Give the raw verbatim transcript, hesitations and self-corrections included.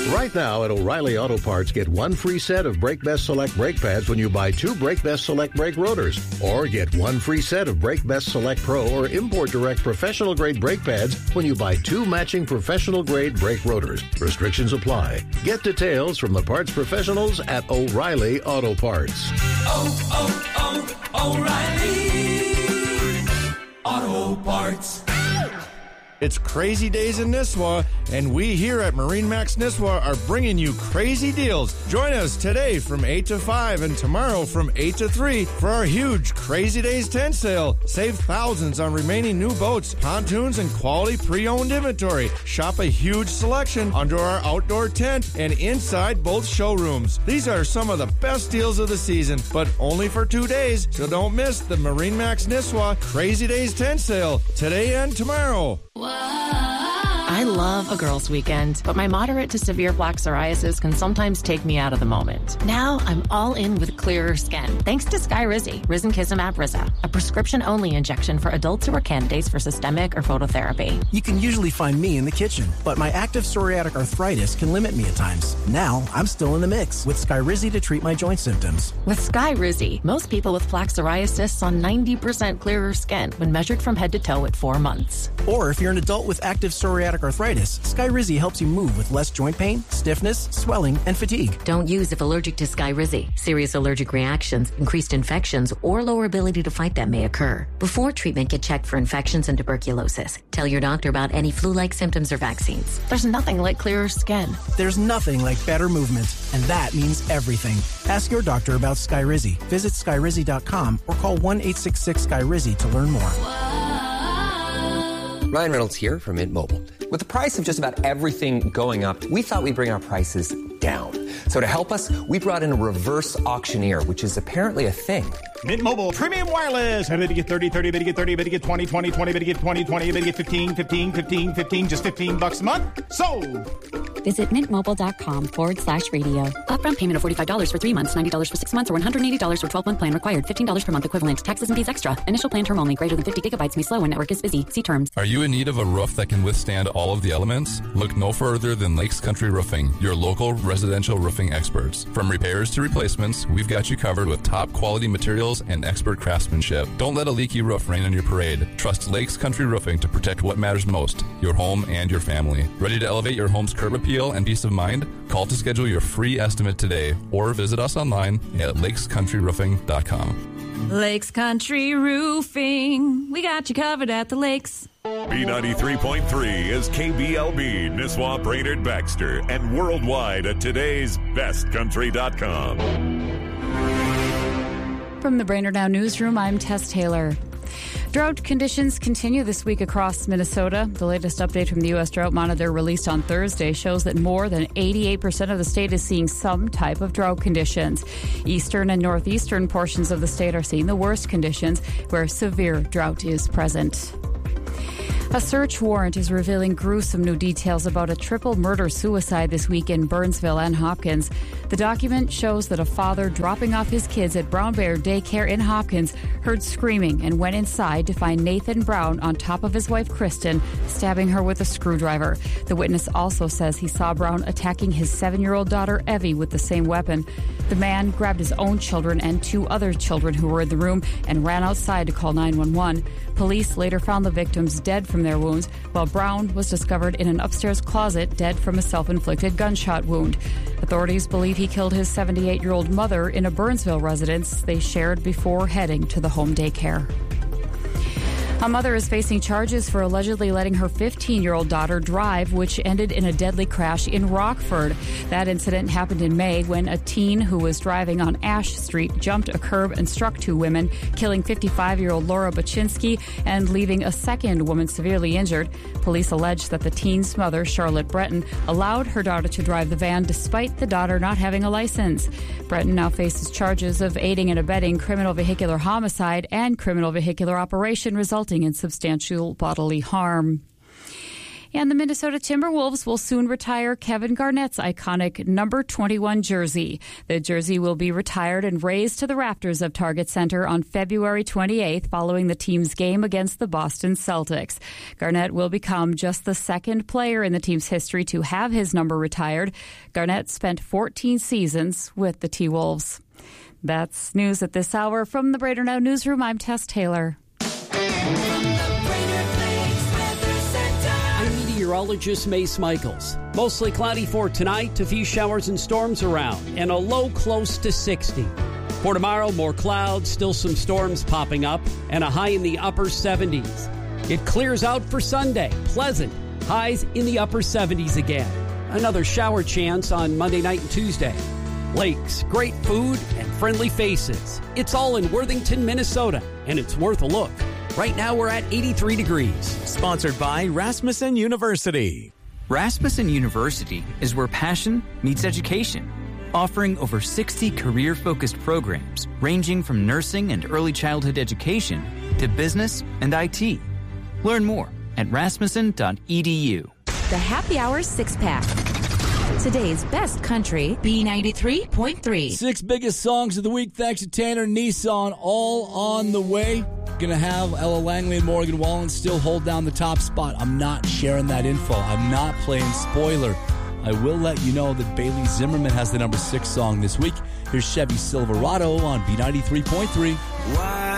Right now at O'Reilly Auto Parts, get one free set of Brake Best Select brake pads when you buy two Brake Best Select brake rotors. Or get one free set of Brake Best Select Pro or Import Direct professional grade brake pads when you buy two matching professional grade brake rotors. Restrictions apply. Get details from the parts professionals at O'Reilly Auto Parts. Oh, oh, oh, O'Reilly Auto Parts. It's crazy days in Nisswa, and we here at MarineMax Nisswa are bringing you crazy deals. Join us today from eight to five and tomorrow from eight to three for our huge Crazy Days tent sale. Save thousands on remaining new boats, pontoons, and quality pre-owned inventory. Shop a huge selection under our outdoor tent and inside both showrooms. These are some of the best deals of the season, but only for two days, so don't miss the MarineMax Nisswa Crazy Days tent sale today and tomorrow. I love a girls' weekend, but my moderate to severe plaque psoriasis can sometimes take me out of the moment. Now I'm all in with clearer skin, thanks to Skyrizi, Risankizumab Riza, a prescription-only injection for adults who are candidates for systemic or phototherapy. You can usually find me in the kitchen, but my active psoriatic arthritis can limit me at times. Now I'm still in the mix with Skyrizi to treat my joint symptoms. With Skyrizi, most people with plaque psoriasis saw ninety percent clearer skin when measured from head to toe at four months. Or if you're an adult with active psoriatic arthritis, Skyrizi helps you move with less joint pain, stiffness, swelling, and fatigue. Don't use if allergic to Skyrizi. Serious allergic reactions, increased infections, or lower ability to fight them may occur. Before treatment, get checked for infections and tuberculosis. Tell your doctor about any flu-like symptoms or vaccines. There's nothing like clearer skin. There's nothing like better movement, and that means everything. Ask your doctor about Skyrizi. Visit Skyrizi dot com or call one eight six six Skyrizi to learn more. Ryan Reynolds here from Mint Mobile. With the price of just about everything going up, we thought we'd bring our prices down. So to help us, we brought in a reverse auctioneer, which is apparently a thing. Mint Mobile Premium Wireless. How to get thirty, thirty, to get thirty, to get twenty, twenty, twenty, to get twenty, twenty, to get fifteen, fifteen, fifteen, fifteen, just fifteen bucks a month? Sold! Visit mintmobile.com forward slash radio. Upfront payment of forty-five dollars for three months, ninety dollars for six months, or one hundred eighty dollars for twelve-month plan required. fifteen dollars per month equivalent. Taxes and fees extra. Initial plan term only. Greater than fifty gigabytes may slow when network is busy. See terms. Are you in need of a roof that can withstand all of the elements? Look no further than Lakes Country Roofing, your local residential roofing experts. From repairs to replacements, we've got you covered with top quality materials and expert craftsmanship. Don't let a leaky roof rain on your parade. Trust Lakes Country Roofing to protect what matters most, your home and your family. Ready to elevate your home's curb appeal and peace of mind? Call to schedule your free estimate today or visit us online at lakes country roofing dot com. Lakes Country Roofing. We got you covered at the lakes. B ninety-three point three is K B L B, Nisswa, Brainerd, Baxter, and worldwide at today's best country dot com. From the Brainerd Now Newsroom, I'm Tess Taylor. Drought conditions continue this week across Minnesota. The latest update from the U S Drought Monitor released on Thursday shows that more than eighty-eight percent of the state is seeing some type of drought conditions. Eastern and northeastern portions of the state are seeing the worst conditions, where severe drought is present. A search warrant is revealing gruesome new details about a triple murder-suicide this week in Burnsville and Hopkins. The document shows that a father dropping off his kids at Brown Bear Daycare in Hopkins heard screaming and went inside to find Nathan Brown on top of his wife Kristen, stabbing her with a screwdriver. The witness also says he saw Brown attacking his seven-year-old daughter Evie with the same weapon. The man grabbed his own children and two other children who were in the room and ran outside to call nine one one. Police later found the victims dead from their wounds, while Brown was discovered in an upstairs closet dead from a self-inflicted gunshot wound. Authorities believe he killed his seventy-eight-year-old mother in a Burnsville residence they shared before heading to the home daycare. A mother is facing charges for allegedly letting her fifteen-year-old daughter drive, which ended in a deadly crash in Rockford. That incident happened in May when a teen who was driving on Ash Street jumped a curb and struck two women, killing fifty-five-year-old Laura Baczynski and leaving a second woman severely injured. Police allege that the teen's mother, Charlotte Breton, allowed her daughter to drive the van despite the daughter not having a license. Breton now faces charges of aiding and abetting criminal vehicular homicide and criminal vehicular operation resulting in substantial bodily harm. And the Minnesota Timberwolves will soon retire Kevin Garnett's iconic number twenty-one jersey. The jersey will be retired and raised to the rafters of Target Center on February twenty-eighth following the team's game against the Boston Celtics. Garnett will become just the second player in the team's history to have his number retired. Garnett spent fourteen seasons with the T-Wolves. That's news at this hour. From the Brader Now Newsroom, I'm Tess Taylor. Meteorologist Mace Michaels. Mostly cloudy for tonight, a few showers and storms around, and a low close to sixty. For tomorrow, more clouds, still some storms popping up, and a high in the upper seventies. It clears out for Sunday, pleasant, highs in the upper seventies again. Another shower chance on Monday night and Tuesday. Lakes, great food, and friendly faces. It's all in Worthington, Minnesota, and it's worth a look. Right now, we're at eighty-three degrees. Sponsored by Rasmussen University. Rasmussen University is where passion meets education, offering over sixty career-focused programs ranging from nursing and early childhood education to business and I T. Learn more at rasmussen dot e d u. The Happy Hour Six-Pack. Today's best country, B ninety-three point three. Six biggest songs of the week, thanks to Tanner Nissan, all on the way. Going to have Ella Langley and Morgan Wallen still hold down the top spot. I'm not sharing that info. I'm not playing spoiler. I will let you know that Bailey Zimmerman has the number six song this week. Here's Chevy Silverado on B ninety-three point three. Why?